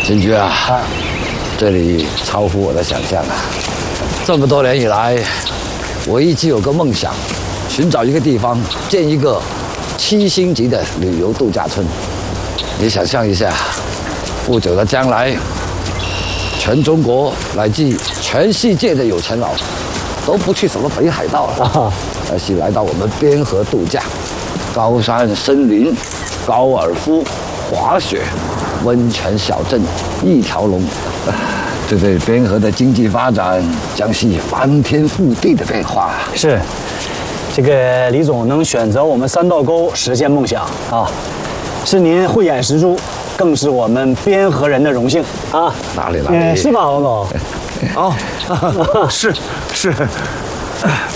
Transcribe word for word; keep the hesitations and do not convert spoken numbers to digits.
新居啊，这里超乎我的想象啊！这么多年以来，我一直有个梦想，寻找一个地方建一个七星级的旅游度假村。你想象一下，不久的将来，全中国乃至全世界的有钱佬都不去什么北海道了，而是来到我们边河度假，高山森林、高尔夫、滑雪。温泉小镇一条龙，这对边河的经济发展将是翻天覆地的变化。 是，这个李总能选择我们三道沟实现梦想啊，是您慧眼识珠，更是我们边河人的荣幸啊！ 哪里哪里？ 是吧，王总？ 哦，是是。